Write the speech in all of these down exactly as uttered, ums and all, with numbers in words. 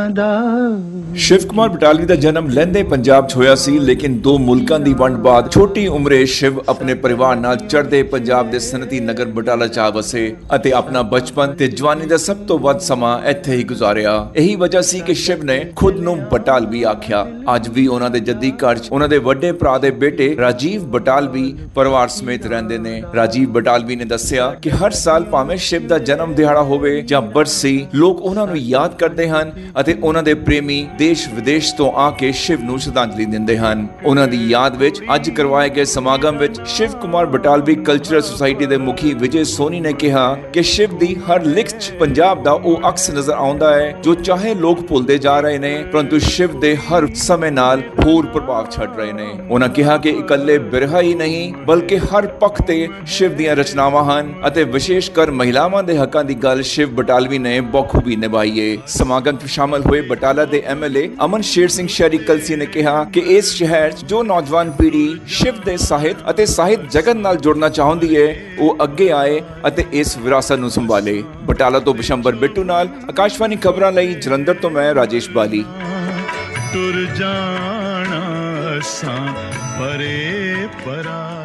शिव कुमार बटालवी का जन्म लहंदे पंजाब च होया सी, लेकिन दो मुल्कां दी वंड बाद छोटी उम्रे शिव अपने परिवार नाल चढ़दे पंजाब दे सनती नगर बटाला च आ वसे अते अपना बचपन ते जवानी दा सब तो वध समा इत्थे ही गुजारिया। यही वजह सी कि शिव ने खुद नूं बटालवी आख्या। अज भी उन्हां दे जद्दी घर च उन्हां दे वड्डे भरा दे बेटे राजीव बटालवी परिवार समेत रहिंदे ने। राजीव बटालवी ने दस्सिया कि हर साल भावें शिव दा जन्म दिहाड़ा होवे जां बरसी, लोग उन्हां नूं याद करदे हन अते उन्हां दे प्रेमी देश विदेश तो आके शिव नूं श्रद्धांजलि दिंदे हन। उन्हां दी याद विच अज करवाए गए समागम विच शिव कुमार बटालवी कल्चरल सोसाइटी दे मुखी विजय सोनी ने कहा कि शिव दी हर लिख च पंजाब दा ओ अक्स नजर आउंदा है जो चाहे लोग भुलदे जा रहे ने, परंतु शिव दे हर समय नाल होर प्रभाव छड़ रहे ने। उन्हां कहा कि इकल्ले बिरहा ही नहीं बल्कि हर पक्ष ते शिव दीयां रचनावां हन अते विशेषकर महिलावां दे हकां दी गल शिव बटालवी ने बखूबी निभाई है। समागम च शामिल हुए बटाला दे एम एल ए अमन शेर सिंह शहरी कलसी ने कहा कि इस शहर च जो नौजवान पीढ़ी शिव दे साहित्य अते साहित्य जगत नाल जुड़ना चाहुंदी है वो अगे आए अते इस विरासत नूं संभाले। बटाला तो बिशंबर बिट्टू नाल आकाशवाणी खबरां लई जलंधर तो मैं राजेश बाली। टुर जाना असां परे पराए।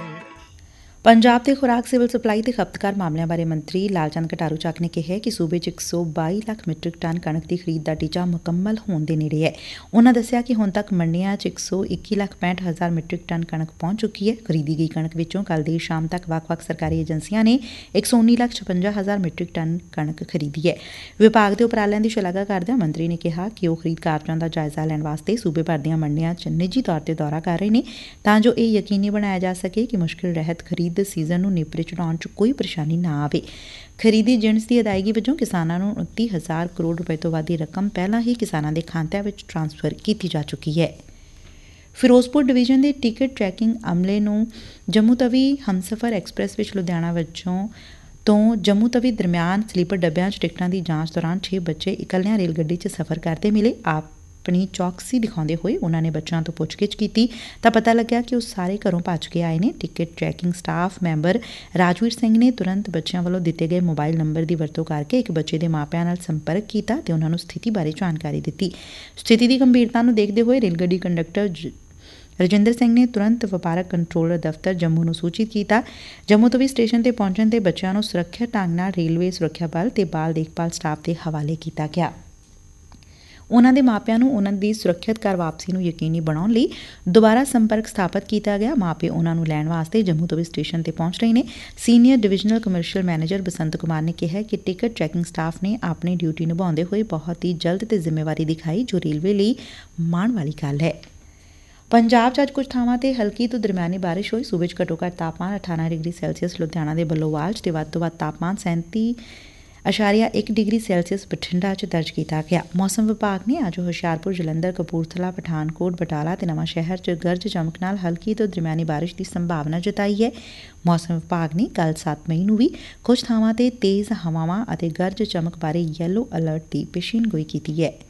पंजाब के खुराक सिविल सप्लाई ते खपतकार मामलों बारे मंत्री लालचंद कटारू ਚੱਕ ने कहा कि सूबे च एक सौ बाई ਲੱਖ मिट्रिक टन कणक की खरीद का टीचा मुकम्मल होने के नेड़े है। उन्होंने दस्सिया कि हुण तक मंडियां च एक सौ इक्की ਲੱਖ पैंठ हज़ार मिट्रिक टन कणक पहुंच चुकी है। खरीदी गई कणक विचों कल देर शाम तक ਵੱਖ-ਵੱਖ सरकारी एजेंसियां ने एक सौ उन्नी ਲੱਖ छपंजा हज़ार मिट्रिक टन कणक खरीदी है। विभाग के उपरालिਆਂ की शलाघा करदਿਆਂ मंत्री ने कहा कि वह खरीद कार्यां का जायजा लैण वास्ते सूबे भर ਦੀਆਂ मंडियां च निजी तौर ते दौरा कर रहे हैं तां जो ये यकीनी बनाया जा सके कि मुश्किल रहत खरीद सीजन ਨੂੰ ਨੇਪਰੇ ਚੜਾਉਣ ਚ ਕੋਈ ਪਰੇਸ਼ਾਨੀ ਨਾ ਆਵੇ। ਖਰੀਦੀ ਜਿਣਸ ਦੀ ਅਦਾਇਗੀ ਵਜੋਂ ਕਿਸਾਨਾਂ ਨੂੰ ਉਨੱਤੀ ਹਜ਼ਾਰ ਕਰੋੜ ਰੁਪਏ ਤੋਂ ਵੱਧ ਦੀ ਰਕਮ ਪਹਿਲਾਂ ਹੀ ਕਿਸਾਨਾਂ ਦੇ ਖਾਤਿਆਂ ਵਿੱਚ ਟ੍ਰਾਂਸਫਰ ਕੀਤੀ ਜਾ ਚੁੱਕੀ ਹੈ। ਫਿਰੋਜ਼ਪੁਰ ਡਿਵੀਜ਼ਨ ਦੇ ਟਿਕਟ ਟਰੈਕਿੰਗ ਅਮਲੇ ਨੂੰ ਜੰਮੂ ਤਵੀ ਹਮਸਫਰ ਐਕਸਪ੍ਰੈਸ ਵਿੱਚ ਲੁਧਿਆਣਾ ਵਜੋਂ ਤੋਂ ਜੰਮੂ ਤਵੀ ਦਰਮਿਆਨ ਸਲੀਪਰ ਡੱਬਿਆਂ 'ਚ ਟਿਕਟਾਂ ਦੀ ਜਾਂਚ ਦੌਰਾਨ ਛੇ ਬੱਚੇ ਇਕੱਲਿਆਂ ਰੇਲ ਗੱਡੀ 'ਚ ਸਫ਼ਰ ਕਰਦੇ ਮਿਲੇ। ਆਪ ਆਪਣੀ ਚੌਕਸੀ ਦਿਖਾਉਂਦੇ ਹੋਏ ਉਹਨਾਂ ਨੇ ਬੱਚਿਆਂ ਤੋਂ ਪੁੱਛਗਿੱਛ ਕੀਤੀ ਤਾਂ ਪਤਾ ਲੱਗਿਆ ਕਿ ਉਹ ਸਾਰੇ ਘਰੋਂ ਭੱਜ ਕੇ ਆਏ ਨੇ। Ticket trekking staff member Rajveer Singh ਨੇ ਤੁਰੰਤ ਬੱਚਿਆਂ ਵੱਲੋਂ ਦਿੱਤੇ ਗਏ ਮੋਬਾਈਲ ਨੰਬਰ ਦੀ ਵਰਤੋਂ ਕਰਕੇ ਇੱਕ ਬੱਚੇ ਦੇ ਮਾਪਿਆਂ ਨਾਲ ਸੰਪਰਕ ਕੀਤਾ ਤੇ ਉਹਨਾਂ ਨੂੰ ਸਥਿਤੀ ਬਾਰੇ ਜਾਣਕਾਰੀ ਦਿੱਤੀ। ਸਥਿਤੀ ਦੀ ਗੰਭੀਰਤਾ ਨੂੰ ਦੇਖਦੇ ਹੋਏ ਰੇਲ ਗੱਡੀ ਕੰਡਕਟਰ ਰਜਿੰਦਰ ਸਿੰਘ ਨੇ ਤੁਰੰਤ ਵਪਾਰਕ ਕੰਟਰੋਲਰ ਦਫ਼ਤਰ ਜੰਮੂ ਨੂੰ ਸੂਚਿਤ ਕੀਤਾ। ਜੰਮੂ ਤੋਂ ਵੀ ਸਟੇਸ਼ਨ ਤੇ ਪਹੁੰਚਣ ਤੇ ਬੱਚਿਆਂ ਨੂੰ ਸੁਰੱਖਿਅਤ ਢੰਗ ਨਾਲ ਰੇਲਵੇ ਸੁਰੱਖਿਆ ਬਲ ਤੇ ਬਾਲ ਦੇਖਭਾਲ ਸਟਾਫ ਦੇ ਹਵਾਲੇ ਕੀਤਾ ਗਿਆ। ਉਨ੍ਹਾਂ ਦੇ ਮਾਪਿਆਂ ਨੂੰ ਉਨ੍ਹਾਂ ਦੀ ਸੁਰੱਖਿਅਤ ਘਰ ਵਾਪਸੀ ਨੂੰ ਯਕੀਨੀ ਬਣਾਉਣ ਲਈ ਦੁਬਾਰਾ ਸੰਪਰਕ ਸਥਾਪਿਤ ਕੀਤਾ ਗਿਆ। ਮਾਪੇ ਉਨ੍ਹਾਂ ਨੂੰ ਲੈਣ ਵਾਸਤੇ ਜੰਮੂ ਤਵੀ ਸਟੇਸ਼ਨ ਤੇ ਪਹੁੰਚ ਰਹੇ ਨੇ। Senior divisional commercial manager Basant Kumar ਨੇ ਕਿਹਾ ਕਿ ਟਿਕਟ ਟਰੈਕਿੰਗ ਸਟਾਫ ਨੇ ਆਪਣੀ ਡਿਊਟੀ ਨਿਭਾਉਂਦੇ ਹੋਏ ਬਹੁਤ ਹੀ ਜਲਦ ਤੇ ਜ਼ਿੰਮੇਵਾਰੀ ਦਿਖਾਈ ਜੋ ਰੇਲਵੇ ਲਈ ਮਾਣ ਵਾਲੀ ਗੱਲ ਹੈ। ਪੰਜਾਬ 'ਚ ਅੱਜ ਕੁਝ ਥਾਵਾਂ ਤੇ ਹਲਕੀ ਤੋਂ ਦਰਮਿਆਨੀ ਬਾਰਿਸ਼ ਹੋਈ। ਸੂਬੇ 'ਚ ਘੱਟੋ ਘੱਟ ਤਾਪਮਾਨ ਅਠਾਰਾਂ ਡਿਗਰੀ ਸੈਲਸੀਅਸ ਲੁਧਿਆਣਾ ਦੇ ਬੱਲੋਵਾਲ 'ਚ ਤੇ ਵੱਧ ਤੋਂ ਵੱਧ ਤਾਪਮਾਨ ਸੈਂਤੀ ਅਸ਼ਾਰੀਆ ਇੱਕ ਡਿਗਰੀ ਸੈਲਸੀਅਸ ਬਠਿੰਡਾ 'ਚ ਦਰਜ ਕੀਤਾ ਗਿਆ। ਮੌਸਮ ਵਿਭਾਗ ਨੇ ਅੱਜ ਹੁਸ਼ਿਆਰਪੁਰ, ਜਲੰਧਰ, ਕਪੂਰਥਲਾ, ਪਠਾਨਕੋਟ, ਬਟਾਲਾ ਤੇ ਨਵਾਂ ਸ਼ਹਿਰ 'ਚ ਗਰਜ ਚਮਕ ਨਾਲ ਹਲਕੀ ਤੋਂ ਦਰਮਿਆਨੀ ਬਾਰਿਸ਼ ਦੀ ਸੰਭਾਵਨਾ ਜਤਾਈ ਹੈ। ਮੌਸਮ ਵਿਭਾਗ ਨੇ ਕੱਲ੍ਹ ਸੱਤ ਮਈ ਨੂੰ ਵੀ ਕੁਝ ਥਾਵਾਂ ਤੇ ਤੇਜ਼ ਹਵਾਵਾਂ ਅਤੇ ਗਰਜ ਚਮਕ ਬਾਰੇ ਯੈਲੋ ਅਲਰਟ ਦੀ ਪੇਸ਼ੀਨਗੋਈ ਕੀਤੀ ਹੈ।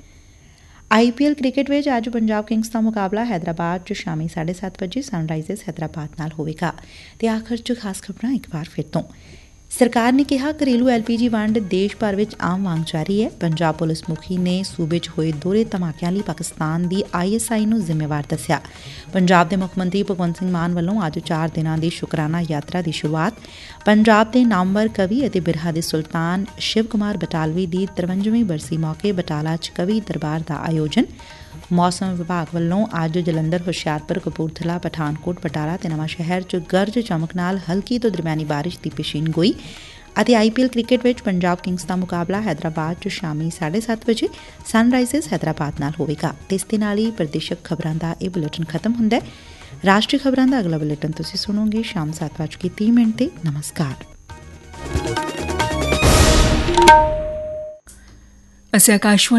ਆਈ ਪੀ ਐਲ ਕ੍ਰਿਕਟ ਵਿੱਚ ਅੱਜ ਪੰਜਾਬ ਕਿੰਗਸ ਦਾ ਮੁਕਾਬਲਾ ਹੈਦਰਾਬਾਦ 'ਚ ਸ਼ਾਮੀ ਸਾਢੇ ਸੱਤ ਵਜੇ ਸਨਰਾਈਜ਼ਰਸ ਹੈਦਰਾਬਾਦ ਨਾਲ ਹੋਵੇਗਾ। ਤੇ ਆਖਰ 'ਚ ਖਾਸ ਖਬਰਾਂ ਇੱਕ ਵਾਰ ਫਿਰ ਤੋਂ। ਸਰਕਾਰ ਨੇ ਕਿਹਾ ਘਰੇਲੂ ਐਲ ਪੀ ਜੀ ਵੰਡ ਦੇਸ਼ ਭਰ ਵਿੱਚ ਆਮ ਵਾਂਗ ਜਾਰੀ ਹੈ। ਪੰਜਾਬ ਪੁਲਿਸ ਮੁਖੀ ਨੇ ਸੂਬੇ 'ਚ ਹੋਏ ਦੋਹਰੇ ਧਮਾਕਿਆਂ ਲਈ ਪਾਕਿਸਤਾਨ ਦੀ ਆਈ ਐਸ ਆਈ ਨੂੰ ਜ਼ਿੰਮੇਵਾਰ ਦੱਸਿਆ। ਪੰਜਾਬ ਦੇ ਮੁੱਖ ਮੰਤਰੀ ਭਗਵੰਤ ਸਿੰਘ ਮਾਨ ਵੱਲੋਂ ਅੱਜ ਚਾਰ ਦਿਨਾਂ ਦੀ ਸ਼ੁਕਰਾਨਾ ਯਾਤਰਾ ਦੀ ਸ਼ੁਰੂਆਤ। ਪੰਜਾਬ ਦੇ ਨਾਮਵਰ ਕਵੀ ਅਤੇ ਬਿਰਹਾ ਦੇ ਸੁਲਤਾਨ ਸ਼ਿਵ ਕੁਮਾਰ ਬਟਾਲਵੀ ਦੀ ਤਰਵੰਜਵੀਂ ਬਰਸੀ ਮੌਕੇ ਬਟਾਲਾ 'ਚ ਕਵੀ ਦਰਬਾਰ ਦਾ ਆਯੋਜਨ। ਮੌਸਮ ਵਿਭਾਗ ਵੱਲੋਂ ਅੱਜ ਜਲੰਧਰ, ਹੁਸ਼ਿਆਰਪੁਰ, ਕਪੂਰਥਲਾ, ਪਠਾਨਕੋਟ, ਬਟਾਲਾ ਤੇ ਨਵਾਂ ਸ਼ਹਿਰ 'ਚ ਗਰਜ ਚਮਕ ਨਾਲ ਹਲਕੀ ਤੋਂ ਦਰਮਿਆਨੀ ਬਾਰਿਸ਼ ਦੀ ਪੇਸ਼ੀਨਗੋਈ। ਅਤੇ ਆਈ ਪੀ ਐਲ ਕ੍ਰਿਕਟ ਵਿੱਚ ਪੰਜਾਬ ਕਿੰਗਸ ਦਾ ਮੁਕਾਬਲਾ ਹੈਦਰਾਬਾਦ 'ਚ ਸ਼ਾਮੀ ਸਾਢੇ ਸੱਤ ਵਜੇ ਸਨਰਾਈਜ਼ਰਸ ਹੈਦਰਾਬਾਦ ਨਾਲ ਹੋਵੇਗਾ। ਤੇ ਇਸ ਦੇ ਨਾਲ ਹੀ ਪ੍ਰਦੇਸ਼ਕ ਖਬਰਾਂ ਦਾ ਇਹ ਬੁਲੇਟਿਨ ਖਤਮ ਹੁੰਦਾ ਹੈ। ਰਾਸ਼ਟਰੀ ਖਬਰਾਂ ਦਾ ਅਗਲਾ ਬੁਲੇਟਿਨ ਤੁਸੀਂ ਸੁਣੋਗੇ ਸ਼ਾਮ ਸੱਤ ਵੱਜ ਕੇ ਤੀਹ ਮਿੰਟ ਤੇ। ਨਮਸਕਾਰ। ਅਸੀਂ ਆਕਾਸ਼ਵਾਣੀ